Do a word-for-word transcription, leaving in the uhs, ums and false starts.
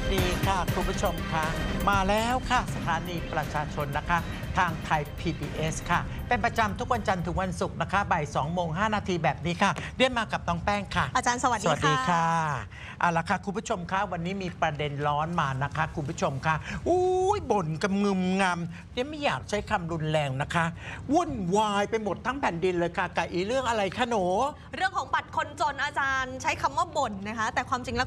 ดีค่ะคุณผู้ชมค่ะมาแล้วค่ะสถานีประชาชนนะคะทางไทย พี บี เอส ค่ะเป็นประจำทุกวันจันทร์ถึงวันศุกร์นะคะบ่ายสองโมงห้านาทีแบบนี้ค่ะเรียนมากับน้องแป้งค่ะอาจารย์สวัสดีสวัสดีค่ะค่ะเอาละค่ะคุณผู้ชมคะวันนี้มีประเด็นร้อนมานะคะคุณผู้ชมค่ะอุ้ยบ่นกำงึมงำเรียนไม่อยากใช้คำรุนแรงนะคะวุ่นวายไปหมดทั้งแผ่นดินเลยค่ะกับอีเรื่องอะไรคะหนูเรื่องของบัตรคนจนอาจารย์ใช้คำว่าบ่นนะคะแต่ความจริงแล้ว